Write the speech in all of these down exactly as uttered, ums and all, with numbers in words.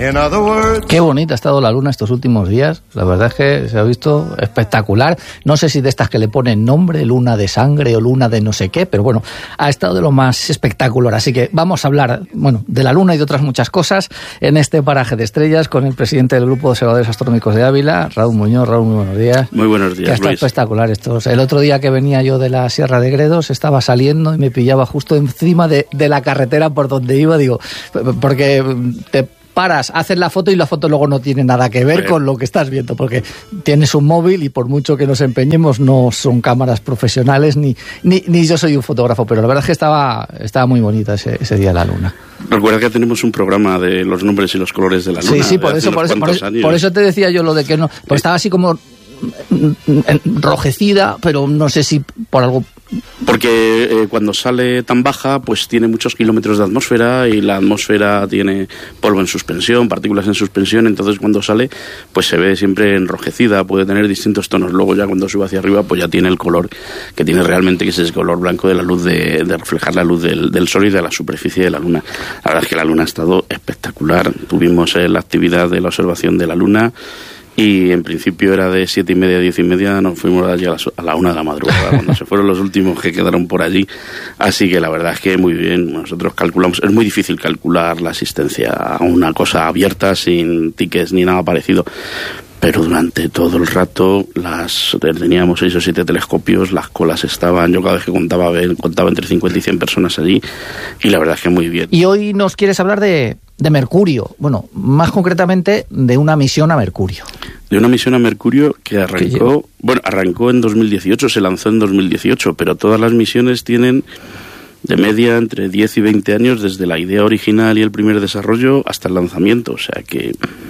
In other words... Qué bonita ha estado la luna estos últimos días. La verdad es que se ha visto espectacular. No sé si de estas que le ponen nombre, luna de sangre o luna de no sé qué, pero bueno, ha estado de lo más espectacular. Así que vamos a hablar, bueno, de la luna y de otras muchas cosas en este paraje de estrellas con el presidente del Grupo de Observadores Astronómicos de Ávila, Raúl Muñoz. Raúl, muy buenos días. Muy buenos días, que está Luis. Espectacular estos. El otro día que venía yo de la Sierra de Gredos, estaba saliendo y me pillaba justo encima de, de la carretera por donde iba, digo, porque te paras, haces la foto y la foto luego no tiene nada que ver con lo que estás viendo, porque tienes un móvil y por mucho que nos empeñemos no son cámaras profesionales, ni, ni, ni yo soy un fotógrafo, pero la verdad es que estaba, estaba muy bonita ese, ese día de la luna. Recuerda que tenemos un programa de los nombres y los colores de la luna. Sí, sí, por eso, por eso, por eso, por eso te decía yo lo de que no, pues estaba así como enrojecida, pero no sé si por algo... Porque eh, cuando sale tan baja, pues tiene muchos kilómetros de atmósfera y la atmósfera tiene polvo en suspensión, partículas en suspensión, entonces cuando sale, pues se ve siempre enrojecida, puede tener distintos tonos. Luego ya cuando sube hacia arriba, pues ya tiene el color que tiene realmente, que es el color blanco de la luz, de, de reflejar la luz del, del sol y de la superficie de la luna. La verdad es que la luna ha estado espectacular. Tuvimos eh, la actividad de la observación de la luna, y en principio era de siete y media a diez y media, nos fuimos allí a, las, a la una de la madrugada, cuando se fueron los últimos que quedaron por allí. Así que la verdad es que muy bien, nosotros calculamos, es muy difícil calcular la asistencia a una cosa abierta, sin tickets ni nada parecido. Pero durante todo el rato las teníamos seis o siete telescopios, las colas estaban, yo cada vez que contaba, contaba entre cincuenta y cien personas allí, y la verdad es que muy bien. Y hoy nos quieres hablar de, de Mercurio, bueno, más concretamente de una misión a Mercurio. De una misión a Mercurio que arrancó, bueno, arrancó en dos mil dieciocho, se lanzó en dos mil dieciocho, pero todas las misiones tienen de media entre diez y veinte años desde la idea original y el primer desarrollo hasta el lanzamiento, o sea que...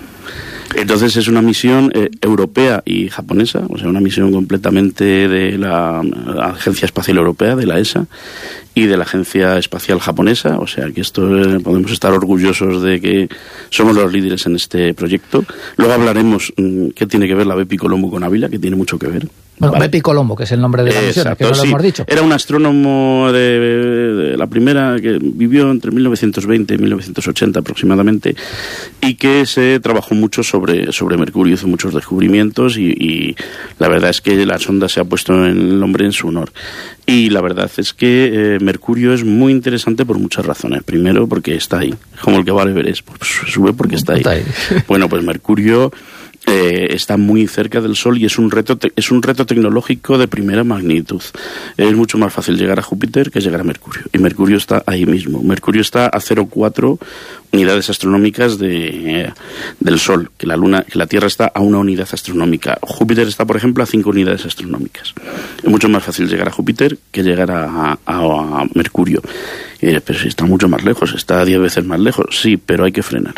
Entonces es una misión eh, europea y japonesa, o sea, una misión completamente de la, la Agencia Espacial Europea, de la E S A, y de la Agencia Espacial Japonesa, o sea que esto eh, podemos estar orgullosos de que somos los líderes en este proyecto. Luego hablaremos mmm, qué tiene que ver la Bepi Colombo con Ávila, que tiene mucho que ver. Bueno, vale. Bepi Colombo, que es el nombre de la misión, Exacto, que no lo sí. hemos dicho. Era un astrónomo de, de la primera, que vivió entre mil novecientos veinte y mil novecientos ochenta aproximadamente, y que se trabajó mucho sobre, sobre Mercurio, hizo muchos descubrimientos, y, y la verdad es que la sonda se ha puesto el nombre en su honor. Y la verdad es que eh, Mercurio es muy interesante por muchas razones. Primero, porque está ahí, como el que va al Everest, pues sube porque está ahí. Está ahí. Bueno, pues Mercurio... Eh, está muy cerca del Sol y es un reto te- es un reto tecnológico de primera magnitud. Es mucho más fácil llegar a Júpiter que llegar a Mercurio, y Mercurio está ahí mismo. Mercurio está a cero coma cuatro unidades astronómicas de, eh, del Sol, que la Luna, que la Tierra está a una unidad astronómica. Júpiter está, por ejemplo, a cinco unidades astronómicas. Es mucho más fácil llegar a Júpiter que llegar a, a, a Mercurio. Y diré, pero si está mucho más lejos, está diez veces más lejos. Sí, pero hay que frenar.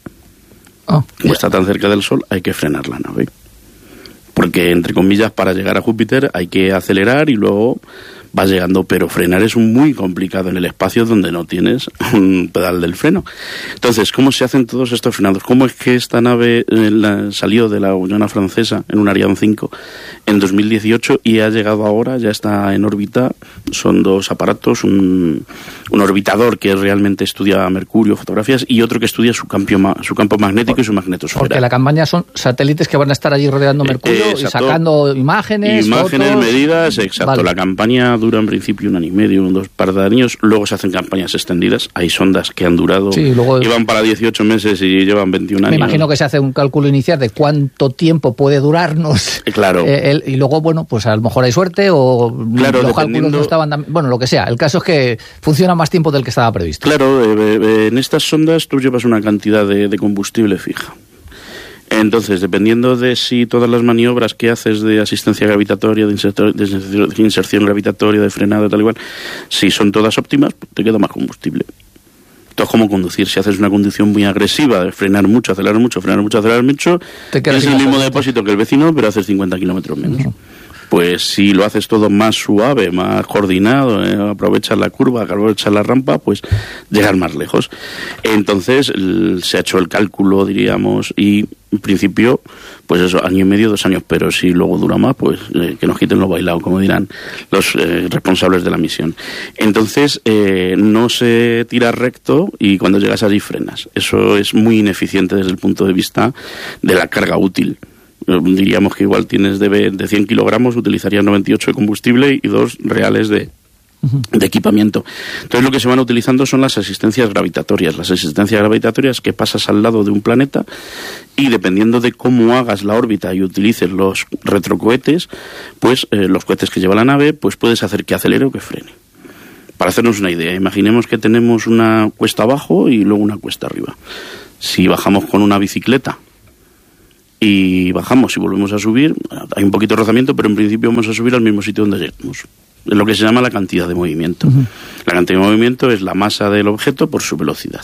Oh, Como está tan cerca del Sol, hay que frenar la nave. Porque, entre comillas, para llegar a Júpiter hay que acelerar y luego vas llegando, pero frenar es muy complicado en el espacio donde no tienes un pedal del freno. Entonces, ¿cómo se hacen todos estos frenados? ¿Cómo es que esta nave eh, la, salió de la Guayana Francesa en un Ariane cinco en dos mil dieciocho y ha llegado ahora, ya está en órbita? Son dos aparatos, un, un orbitador que realmente estudia Mercurio, fotografías, y otro que estudia su campo, su campo magnético y su magnetosfera. Porque la campaña son satélites que van a estar allí rodeando Mercurio eh, y sacando imágenes, Imágenes, fotos. medidas, exacto. Vale. La campaña dura en principio un año y medio, un dos par de años, luego se hacen campañas extendidas, hay sondas que han durado, sí, luego... iban para dieciocho meses y llevan veintiún años. Me imagino que se hace un cálculo inicial de cuánto tiempo puede durarnos. Claro. Eh, el, y luego, bueno, pues a lo mejor hay suerte o claro, los cálculos no estaban... Bueno, lo que sea. El caso es que funciona más tiempo del que estaba previsto. Claro, eh, eh, en estas sondas tú llevas una cantidad de, de combustible fija. Entonces, dependiendo de si todas las maniobras que haces de asistencia gravitatoria, de inserción, de inserción gravitatoria, de frenado, tal y cual, si son todas óptimas, pues te queda más combustible. Entonces, ¿cómo conducir? Si haces una conducción muy agresiva, de frenar mucho, acelerar mucho, frenar mucho, acelerar mucho, tienes el mismo depósito que el vecino, pero haces cincuenta kilómetros menos. Uh-huh. Pues si lo haces todo más suave, más coordinado, eh, aprovechas la curva, aprovechas la rampa, pues llegas más lejos. Entonces se ha hecho el cálculo, diríamos, y en principio, pues eso, año y medio, dos años, pero si luego dura más, pues eh, que nos quiten lo bailado, como dirán los eh, responsables de la misión. Entonces, eh, no se tira recto y cuando llegas allí frenas. Eso es muy ineficiente desde el punto de vista de la carga útil. Diríamos que igual tienes de, de cien kilogramos, utilizarías noventa y ocho de combustible y dos reales de de equipamiento. Entonces lo que se van utilizando son las asistencias gravitatorias. Las asistencias gravitatorias que pasas al lado de un planeta y dependiendo de cómo hagas la órbita y utilices los retrocohetes, pues eh, los cohetes que lleva la nave, pues puedes hacer que acelere o que frene. Para hacernos una idea, imaginemos que tenemos una cuesta abajo y luego una cuesta arriba. Si bajamos con una bicicleta y bajamos y volvemos a subir, hay un poquito de rozamiento, pero en principio vamos a subir al mismo sitio donde llegamos. Es lo que se llama la cantidad de movimiento. Uh-huh. La cantidad de movimiento es la masa del objeto por su velocidad.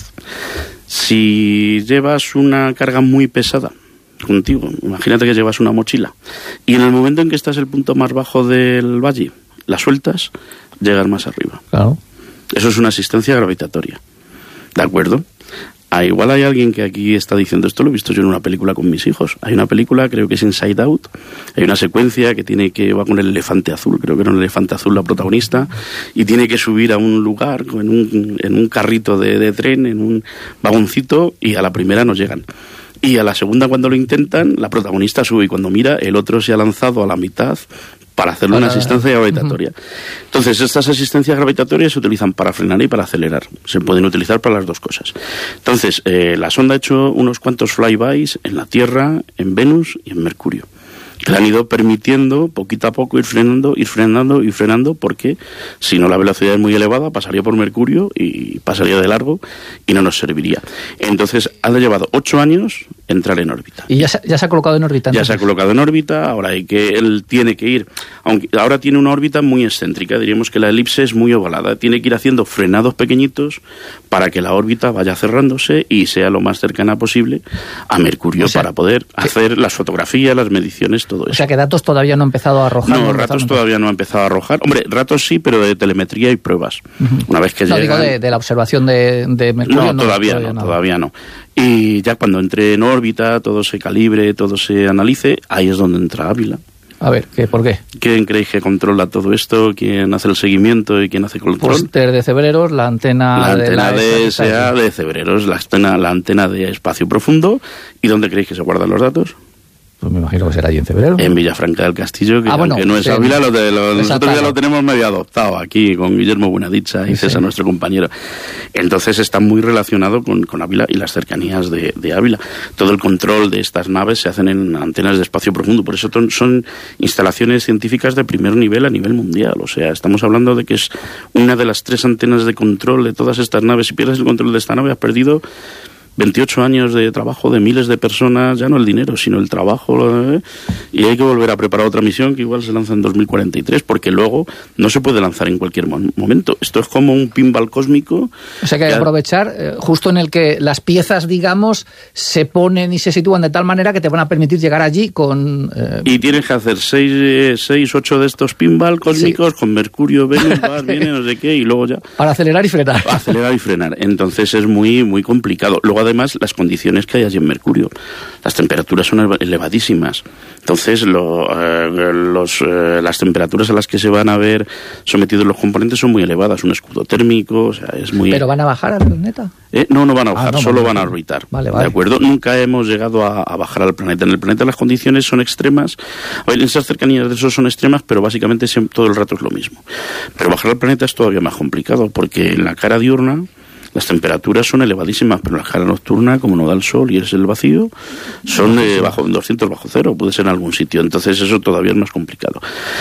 Si llevas una carga muy pesada contigo, imagínate que llevas una mochila, y en el momento en que estás en el punto más bajo del valle, la sueltas, llegas más arriba. Claro. Eso es una asistencia gravitatoria. ¿De acuerdo? Ah, igual hay alguien que aquí está diciendo, esto lo he visto yo en una película con mis hijos. Hay una película, creo que es Inside Out, hay una secuencia que tiene que va con el elefante azul, creo que era un elefante azul la protagonista, y tiene que subir a un lugar en un, en un carrito de, de tren, en un vagoncito, y a la primera no llegan. Y a la segunda, cuando lo intentan, la protagonista sube y cuando mira, el otro se ha lanzado a la mitad para hacerle una asistencia gravitatoria. Uh-huh. Entonces, estas asistencias gravitatorias se utilizan para frenar y para acelerar. Se pueden utilizar para las dos cosas. Entonces, eh, la sonda ha hecho unos cuantos flybys en la Tierra, en Venus y en Mercurio, que le han ido permitiendo poquito a poco ir frenando, ir frenando, ir frenando, porque si no la velocidad es muy elevada, pasaría por Mercurio y pasaría de largo y no nos serviría. Entonces, ha llevado ocho años entrar en órbita. ¿Y ya se, ya se ha colocado en órbita? Entonces? Ya se ha colocado en órbita, ahora hay que, él tiene que ir, aunque ahora tiene una órbita muy excéntrica, diríamos que la elipse es muy ovalada, tiene que ir haciendo frenados pequeñitos para que la órbita vaya cerrándose y sea lo más cercana posible a Mercurio, o sea, para poder que, hacer las fotografías, las mediciones, todo eso. O sea, que datos todavía no ha empezado a arrojar. No, datos todavía no ha empezado a arrojar. Hombre, ratos sí, pero de telemetría y pruebas. Uh-huh. Una vez que no, llegan... digo de, de la observación de, de Mercurio. No, no todavía, todavía no, no, todavía no. Y ya cuando entre en órbita, todo se calibre, todo se analice, ahí es donde entra Ávila. A ver, ¿qué, ¿por qué? ¿Quién creéis que controla todo esto? ¿Quién hace el seguimiento y quién hace el control? Pues de Cebreros, la antena, la de antena la de S A de Cebreros, la antena, la antena de espacio profundo. ¿Y dónde creéis que se guardan los datos? Pues me imagino que será allí en Febrero. En Villafranca del Castillo, que, ah, bueno, que no es sí, Ávila, lo de, lo, nosotros claro. ya lo tenemos medio adoptado aquí con Guillermo Buenadicha y César, sí, nuestro compañero. Entonces está muy relacionado con, con Ávila y las cercanías de, de Ávila. Todo el control de estas naves se hacen en antenas de espacio profundo, por eso ton, son instalaciones científicas de primer nivel a nivel mundial. O sea, estamos hablando de que es una de las tres antenas de control de todas estas naves. Si pierdes el control de esta nave, has perdido veintiocho años de trabajo de miles de personas, ya no el dinero, sino el trabajo, ¿eh? Y hay que volver a preparar otra misión que igual se lanza en dos mil cuarenta y tres, porque luego no se puede lanzar en cualquier mo- momento. Esto es como un pinball cósmico. O sea que hay que aprovechar eh, justo en el que las piezas, digamos, se ponen y se sitúan de tal manera que te van a permitir llegar allí con... Eh... Y tienes que hacer seis, eh, seis, ocho de estos pinball cósmicos, sí, con Mercurio, Venus, vas, viene, no sé qué, y luego ya... Para acelerar y frenar. Para acelerar y frenar. Entonces es muy, muy complicado. Luego, además, las condiciones que hay allí en Mercurio. Las temperaturas son elevadísimas. Entonces, lo, eh, los, eh, las temperaturas a las que se van a ver sometidos los componentes son muy elevadas. Un escudo térmico, o sea, es muy... ¿Pero van a bajar al planeta? Eh, no, no van a bajar, ah, no, vale, solo van a orbitar. Vale, vale. ¿De acuerdo? Nunca hemos llegado a, a bajar al planeta. En el planeta las condiciones son extremas. A ver, esas cercanías de eso son extremas, pero básicamente siempre, todo el rato es lo mismo. Pero bajar al planeta es todavía más complicado, porque en la cara diurna las temperaturas son elevadísimas, pero en la cara nocturna, como no da el sol y es el vacío, son eh, bajo doscientos bajo cero, puede ser en algún sitio. Entonces eso todavía es más complicado.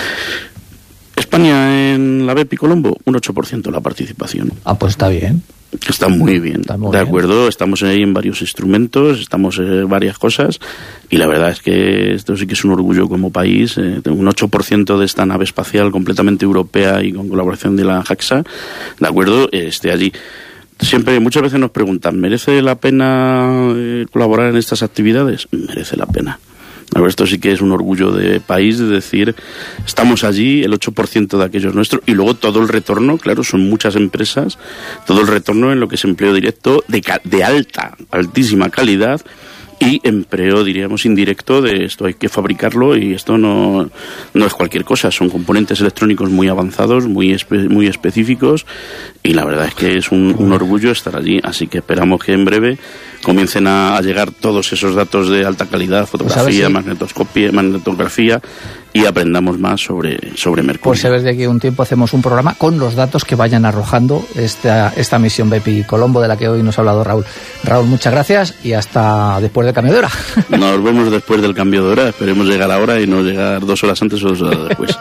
España en la Bepi Colombo, un ocho por ciento la participación. Ah, pues está bien. Está muy bien, está muy de bien. acuerdo, estamos ahí en varios instrumentos, estamos en varias cosas, y la verdad es que esto sí que es un orgullo como país, eh, un ocho por ciento de esta nave espacial completamente europea y con colaboración de la JAXA, de acuerdo, esté allí. Siempre, muchas veces nos preguntan, ¿merece la pena eh, colaborar en estas actividades? Merece la pena. Esto sí que es un orgullo de país, de decir, estamos allí, el ocho por ciento de aquellos nuestros, y luego todo el retorno, claro, son muchas empresas, todo el retorno en lo que es empleo directo de, de alta, altísima calidad, y empleo, diríamos, indirecto de esto hay que fabricarlo y esto no, no es cualquier cosa, son componentes electrónicos muy avanzados, muy, espe- muy específicos y la verdad es que es un, un orgullo estar allí, así que esperamos que en breve comiencen a, a llegar todos esos datos de alta calidad, fotografía, si... magnetoscopia, magnetografía y aprendamos más sobre, sobre Mercurio. Pues a ver, de aquí a un tiempo hacemos un programa con los datos que vayan arrojando esta, esta misión Bepi Colombo de la que hoy nos ha hablado Raúl. Raúl, muchas gracias y hasta después del cambio de hora. Nos vemos después del cambio de hora, esperemos llegar ahora y no llegar dos horas antes o dos horas después.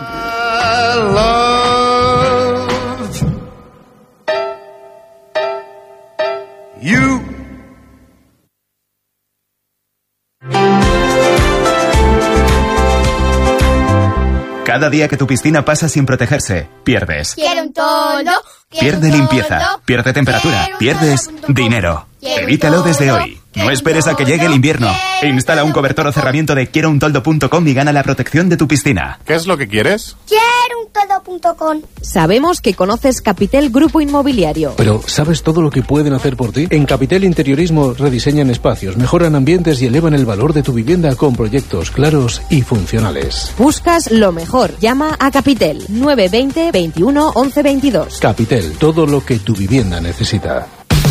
You. Cada día que tu piscina pasa sin protegerse, pierdes. Quiero un toldo. Pierde limpieza, pierde temperatura, pierdes dinero. Evítalo desde hoy. No esperes a que llegue el invierno. Instala un cobertor o cerramiento de quiero un toldo punto com y gana la protección de tu piscina. ¿Qué es lo que quieres? Quiero un toldo punto com. Sabemos que conoces Capitel Grupo Inmobiliario. Pero ¿sabes todo lo que pueden hacer por ti? En Capitel Interiorismo rediseñan espacios, mejoran ambientes y elevan el valor de tu vivienda con proyectos claros y funcionales. Buscas lo mejor. Llama a Capitel nueve veinte veintiuno once veintidós. Capitel, todo lo que tu vivienda necesita.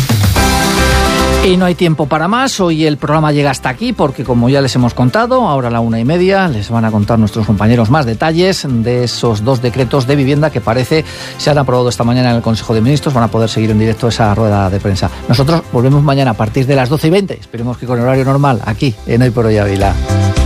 Y no hay tiempo para más, hoy el programa llega hasta aquí porque como ya les hemos contado, ahora a la una y media les van a contar nuestros compañeros más detalles de esos dos decretos de vivienda que parece se han aprobado esta mañana en el Consejo de Ministros, van a poder seguir en directo esa rueda de prensa. Nosotros volvemos mañana a partir de las doce y veinte, esperemos que con horario normal, aquí en Hoy por Hoy Ávila.